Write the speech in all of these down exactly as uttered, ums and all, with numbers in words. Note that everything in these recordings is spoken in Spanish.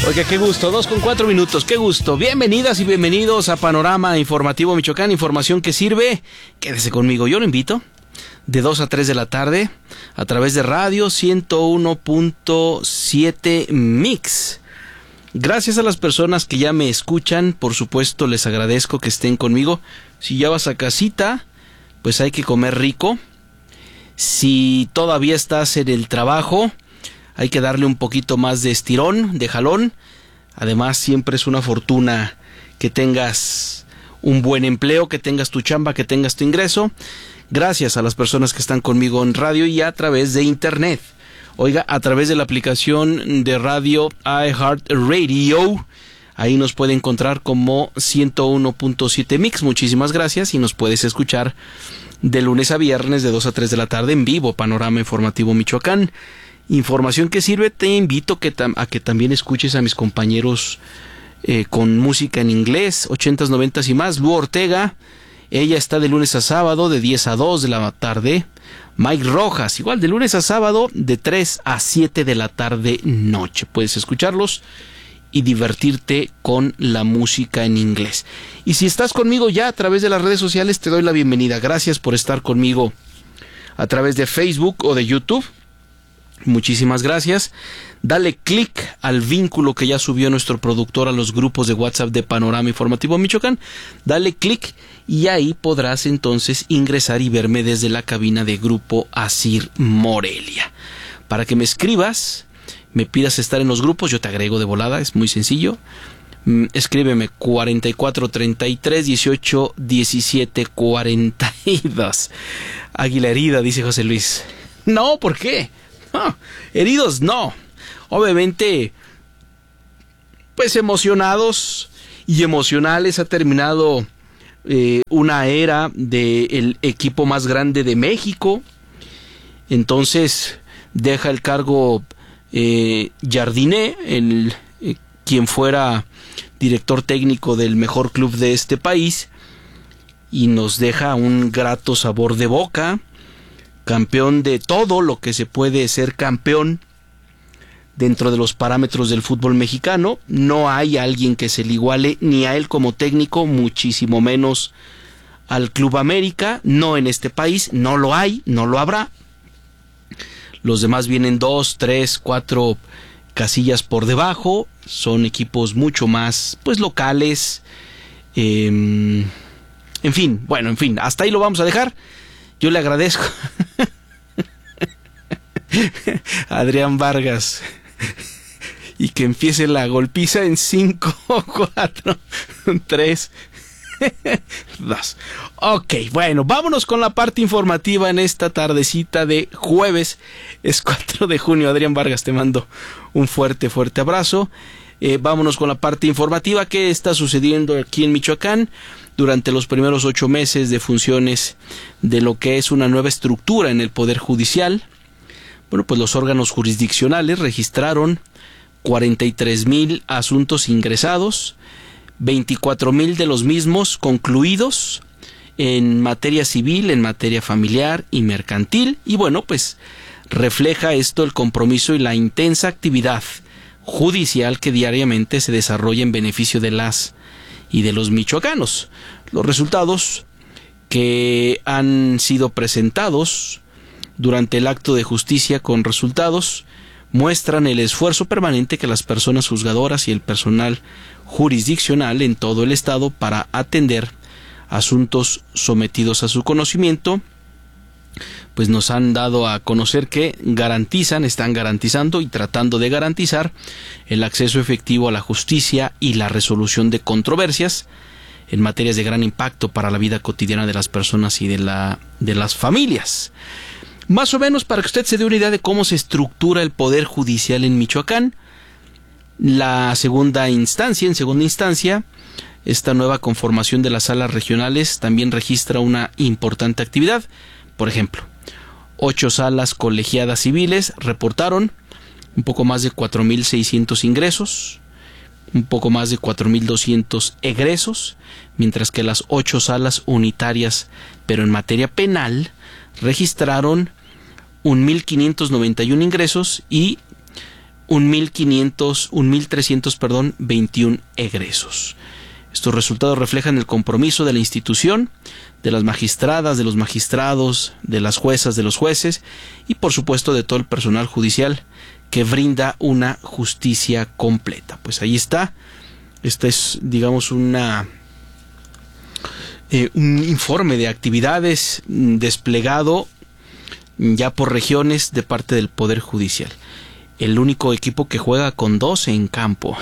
Oiga, qué gusto, dos con cuatro minutos, qué gusto. Bienvenidas y bienvenidos a Panorama Informativo Michoacán, información que sirve. Quédese conmigo, yo lo invito de dos a tres de la tarde a través de radio ciento uno punto siete Mix. Gracias a las personas que ya me escuchan, por supuesto les agradezco que estén conmigo. Si ya vas a casita, pues hay que comer rico. Si todavía estás en el trabajo, hay que darle un poquito más de estirón, de jalón. Además, siempre es una fortuna que tengas un buen empleo, que tengas tu chamba, que tengas tu ingreso. Gracias a las personas que están conmigo en radio y a través de internet. Oiga, a través de la aplicación de radio iHeartRadio. Ahí nos puede encontrar como ciento uno punto siete Mix. Muchísimas gracias y nos puedes escuchar de lunes a viernes de dos a tres de la tarde en vivo. Panorama Informativo Michoacán. Información que sirve. Te invito que tam- a que también escuches a mis compañeros eh, con música en inglés, ochentas, noventas y más. Lu Ortega, ella está de lunes a sábado de diez a dos de la tarde. Mike Rojas, igual de lunes a sábado de tres a siete de la tarde noche. Puedes escucharlos y divertirte con la música en inglés. Y si estás conmigo ya a través de las redes sociales, te doy la bienvenida. Gracias por estar conmigo a través de Facebook o de YouTube. Muchísimas gracias. Dale clic al vínculo que ya subió nuestro productor a los grupos de WhatsApp de Panorama Informativo Michoacán. Dale clic y ahí podrás entonces ingresar y verme desde la cabina de Grupo Asir Morelia. Para que me escribas, me pidas estar en los grupos, yo te agrego de volada, es muy sencillo. Escríbeme cuarenta y cuatro, treinta y tres, dieciocho, diecisiete, cuarenta y dos. Águila herida, dice José Luis. No, ¿por qué? No, heridos no. Obviamente, pues emocionados y emocionales. Ha terminado eh, una era del equipo más grande de México. Entonces deja el cargo eh, Jardiné, el, eh, quien fuera director técnico del mejor club de este país, y nos deja un grato sabor de boca. Campeón de todo lo que se puede ser campeón dentro de los parámetros del fútbol mexicano. No hay alguien que se le iguale ni a él como técnico, muchísimo menos al Club América. No en este país, no lo hay, no lo habrá. Los demás vienen dos, tres, cuatro casillas por debajo. Son equipos mucho más, pues, locales. Eh, en fin, bueno, en fin, hasta ahí lo vamos a dejar. Yo le agradezco a Adrián Vargas y que empiece la golpiza en cinco, cuatro, tres, dos. Ok, bueno, vámonos con la parte informativa en esta tardecita de jueves. Es cuatro de junio. Adrián Vargas, te mando un fuerte, fuerte abrazo. Eh, vámonos con la parte informativa. ¿Qué está sucediendo aquí en Michoacán durante los primeros ocho meses de funciones de lo que es una nueva estructura en el Poder Judicial? Bueno, pues los órganos jurisdiccionales registraron cuarenta y tres mil asuntos ingresados, veinticuatro mil de los mismos concluidos en materia civil, en materia familiar y mercantil. Y bueno, pues refleja esto el compromiso y la intensa actividad judicial que diariamente se desarrolla en beneficio de las y de los michoacanos. Los resultados que han sido presentados durante el acto de justicia con resultados muestran el esfuerzo permanente que las personas juzgadoras y el personal jurisdiccional en todo el estado para atender asuntos sometidos a su conocimiento, pues nos han dado a conocer que garantizan, están garantizando y tratando de garantizar el acceso efectivo a la justicia y la resolución de controversias en materias de gran impacto para la vida cotidiana de las personas y de la de las familias. Más o menos para que usted se dé una idea de cómo se estructura el Poder Judicial en Michoacán. La segunda instancia, en segunda instancia, esta nueva conformación de las salas regionales también registra una importante actividad. Por ejemplo, ocho salas colegiadas civiles reportaron un poco más de cuatro mil seiscientos ingresos, un poco más de cuatro mil doscientos egresos, mientras que las ocho salas unitarias, pero en materia penal, registraron un mil quinientos noventa y uno ingresos y un mil quinientos, un mil trescientos, perdón, veintiún egresos. Estos resultados reflejan el compromiso de la institución, de las magistradas, de los magistrados, de las juezas, de los jueces y por supuesto de todo el personal judicial que brinda una justicia completa. Pues ahí está. Este es, digamos, una eh, un informe de actividades desplegado ya por regiones de parte del Poder Judicial. El único equipo que juega con doce en campo.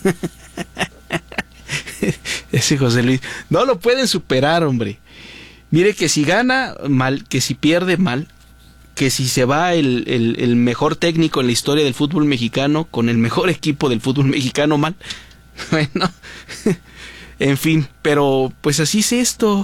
Ese José Luis. No lo pueden superar, hombre. Mire que si gana, mal. Que si pierde, mal. Que si se va el, el, el mejor técnico en la historia del fútbol mexicano con el mejor equipo del fútbol mexicano, mal. Bueno, en fin, pero pues así es esto.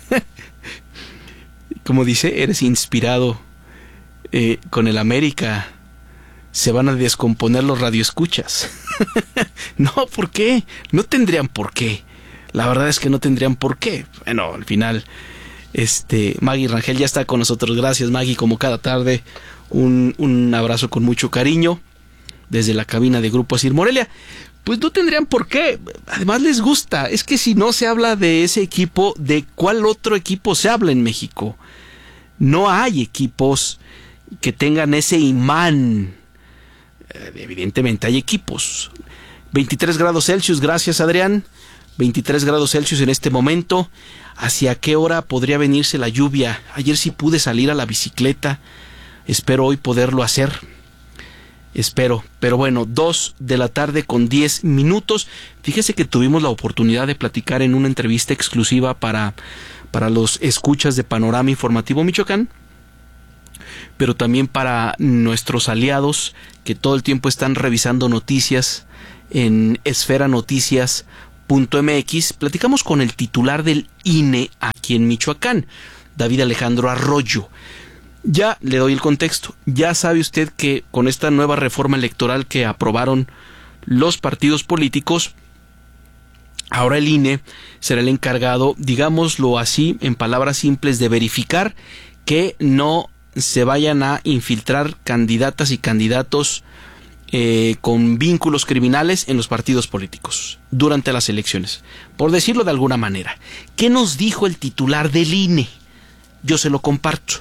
Como dice, eres inspirado eh, con el América. Se van a descomponer los radioescuchas. No, ¿por qué? No tendrían por qué. La verdad es que no tendrían por qué. Bueno, al final, este, Maggie Rangel ya está con nosotros. Gracias, Maggie, como cada tarde. Un, un abrazo con mucho cariño desde la cabina de Grupo Asir Morelia. Pues no tendrían por qué. Además les gusta. Es que si no se habla de ese equipo, ¿de cuál otro equipo se habla en México? No hay equipos que tengan ese imán. Evidentemente hay equipos. veintitrés grados Celsius, gracias Adrián. veintitrés grados Celsius en este momento. ¿Hacia qué hora podría venirse la lluvia? Ayer sí pude salir a la bicicleta. Espero hoy poderlo hacer. Espero. Pero bueno, dos de la tarde con diez minutos. Fíjese que tuvimos la oportunidad de platicar en una entrevista exclusiva para, para los escuchas de Panorama Informativo Michoacán, pero también para nuestros aliados que todo el tiempo están revisando noticias en esfera noticias punto m x. Platicamos con el titular del I N E aquí en Michoacán, David Alejandro Arroyo. Ya le doy el contexto. Ya sabe usted que con esta nueva reforma electoral que aprobaron los partidos políticos, ahora el I N E será el encargado, digámoslo así, en palabras simples, de verificar que no se vayan a infiltrar candidatas y candidatos eh, con vínculos criminales en los partidos políticos durante las elecciones, por decirlo de alguna manera. ¿Qué nos dijo el titular del I N E? Yo se lo comparto.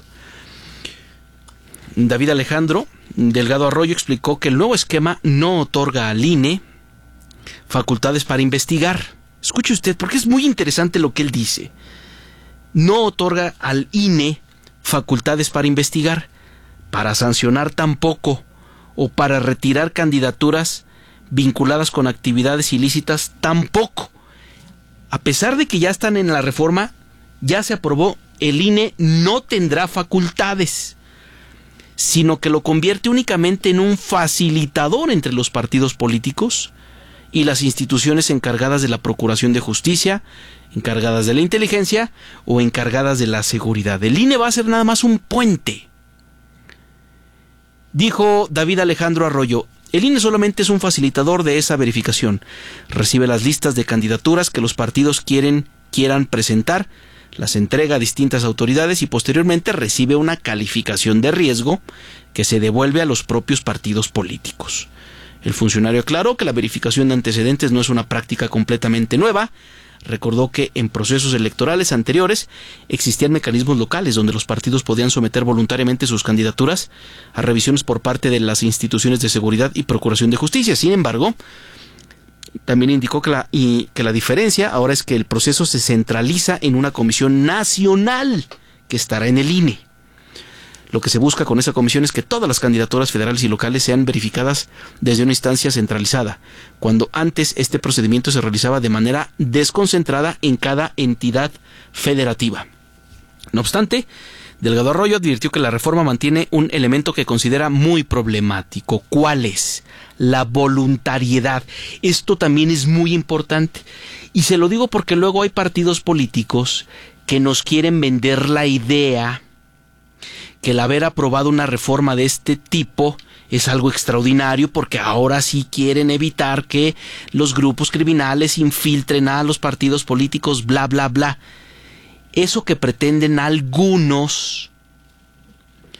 David Alejandro Delgado Arroyo explicó que el nuevo esquema no otorga al I N E facultades para investigar. Escuche usted, porque es muy interesante lo que él dice. No otorga al I N E facultades para investigar, para sancionar tampoco, o para retirar candidaturas vinculadas con actividades ilícitas tampoco. A pesar de que ya están en la reforma, ya se aprobó, el I N E no tendrá facultades, sino que lo convierte únicamente en un facilitador entre los partidos políticos y las instituciones encargadas de la Procuración de Justicia, encargadas de la inteligencia o encargadas de la seguridad. El I N E va a ser nada más un puente. Dijo David Alejandro Arroyo, el I N E solamente es un facilitador de esa verificación. Recibe las listas de candidaturas que los partidos quieren, quieran presentar, las entrega a distintas autoridades y posteriormente recibe una calificación de riesgo que se devuelve a los propios partidos políticos. El funcionario aclaró que la verificación de antecedentes no es una práctica completamente nueva. Recordó que en procesos electorales anteriores existían mecanismos locales donde los partidos podían someter voluntariamente sus candidaturas a revisiones por parte de las instituciones de seguridad y procuración de justicia. Sin embargo, también indicó que la, y, que la diferencia ahora es que el proceso se centraliza en una comisión nacional que estará en el I N E. Lo que se busca con esa comisión es que todas las candidaturas federales y locales sean verificadas desde una instancia centralizada, cuando antes este procedimiento se realizaba de manera desconcentrada en cada entidad federativa. No obstante, Delgado Arroyo advirtió que la reforma mantiene un elemento que considera muy problemático. ¿Cuál es? La voluntariedad. Esto también es muy importante. Y se lo digo porque luego hay partidos políticos que nos quieren vender la idea que el haber aprobado una reforma de este tipo es algo extraordinario porque ahora sí quieren evitar que los grupos criminales infiltren a los partidos políticos, bla, bla, bla. Eso que pretenden algunos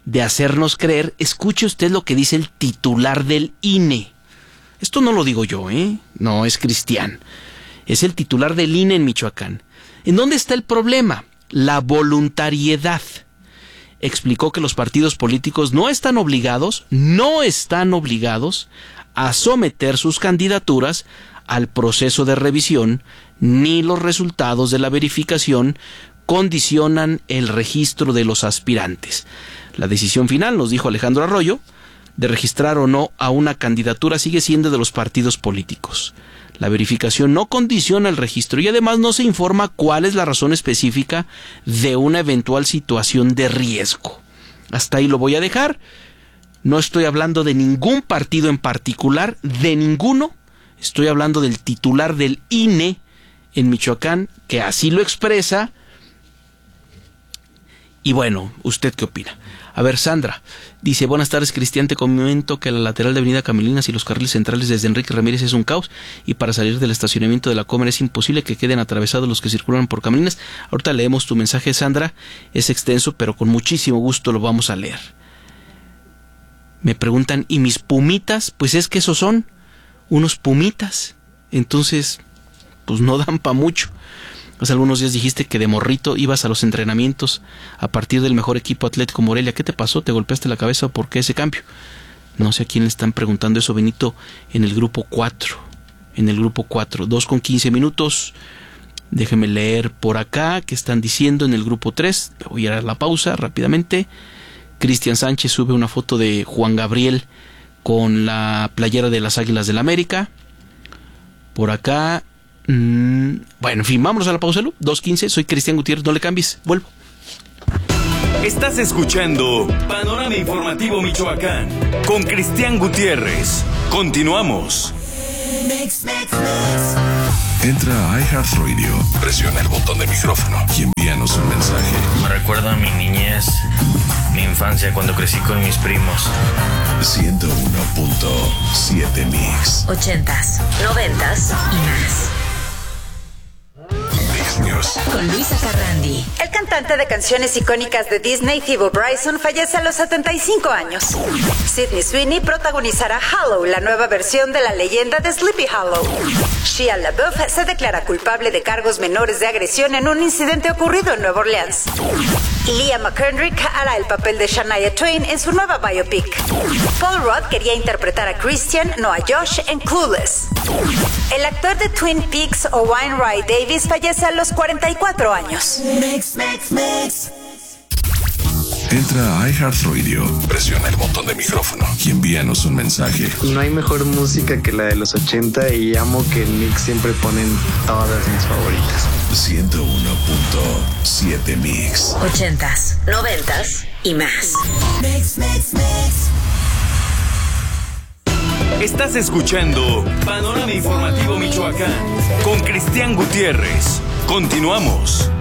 de hacernos creer. Escuche usted lo que dice el titular del I N E. Esto no lo digo yo, ¿eh? No, es Cristian. Es el titular del I N E en Michoacán. ¿En dónde está el problema? La voluntariedad. Explicó que los partidos políticos no están obligados, no están obligados a someter sus candidaturas al proceso de revisión, ni los resultados de la verificación condicionan el registro de los aspirantes. La decisión final, nos dijo Alejandro Arroyo, de registrar o no a una candidatura sigue siendo de los partidos políticos. La verificación no condiciona el registro y además no se informa cuál es la razón específica de una eventual situación de riesgo. Hasta ahí lo voy a dejar. No estoy hablando de ningún partido en particular, de ninguno. Estoy hablando del titular del I N E en Michoacán, que así lo expresa. Y bueno, ¿usted qué opina? A ver, Sandra dice: buenas tardes, Cristian, te comento que la lateral de Avenida Camelinas y los carriles centrales desde Enrique Ramírez es un caos y para salir del estacionamiento de la Comer es imposible que queden atravesados los que circulan por Camelinas. Ahorita leemos tu mensaje, Sandra, es extenso, pero con muchísimo gusto lo vamos a leer. Me preguntan, ¿y mis pumitas? Pues es que esos son unos pumitas, entonces pues no dan pa' mucho. Hace algunos días dijiste que de morrito ibas a los entrenamientos a partir del mejor equipo Atlético Morelia. ¿Qué te pasó? ¿Te golpeaste la cabeza o por qué ese cambio? No sé a quién le están preguntando eso, Benito, en el grupo cuatro. En el grupo cuatro, dos con quince minutos. Déjeme leer por acá qué están diciendo en el grupo tres. Voy a dar la pausa rápidamente. Cristian Sánchez sube una foto de Juan Gabriel con la playera de las Águilas del América. Por acá... Mm, bueno, en fin, vámonos a la pausa, Lu. dos quince, soy Cristian Gutiérrez, no le cambies, vuelvo. Estás escuchando Panorama Informativo Michoacán con Cristian Gutiérrez. Continuamos. Mix, mix, mix. Entra a iHeartRadio, presiona el botón de micrófono y envíanos un mensaje. Me recuerda a mi niñez, mi infancia cuando crecí con mis primos. ciento uno punto siete Mix. Ochentas, noventas y más. Con Luisa Carrandi. El cantante de canciones icónicas de Disney, Thibaut Bryson, fallece a los setenta y cinco años. Sydney Sweeney protagonizará Hollow, la nueva versión de la leyenda de Sleepy Hollow. Shia LaBeouf se declara culpable de cargos menores de agresión en un incidente ocurrido en Nueva Orleans. Leah McKendrick hará el papel de Shania Twain en su nueva biopic. Paul Rudd quería interpretar a Christian, no a Josh, en Clueless. El actor de Twin Peaks, Owain Wright Davis, fallece a los cuarenta y cuatro años. Mix, mix, mix. Entra a iHeartRadio, presiona el botón de micrófono y envíanos un mensaje. No hay mejor música que la de los ochenta y amo que en Mix siempre ponen todas mis favoritas. ciento uno punto siete Mix. Ochentas, noventas y más. Mix, mix, mix. Estás escuchando Panorama Informativo Michoacán con Cristian Gutiérrez. Continuamos.